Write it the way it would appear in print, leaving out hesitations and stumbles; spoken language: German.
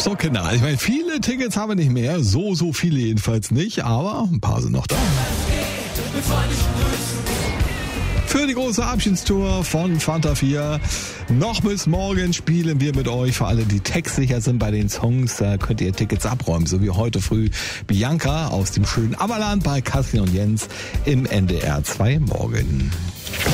So, Kinder, ich meine, viele Tickets haben wir nicht mehr, so viele jedenfalls nicht, aber ein paar sind noch da. Für die große Abschiedstour von Fanta 4. Noch bis morgen spielen wir mit euch. Für alle, die textsicher sind bei den Songs, könnt ihr Tickets abräumen. So wie heute früh Bianca aus dem schönen Ammerland bei Katrin und Jens im NDR 2 morgen.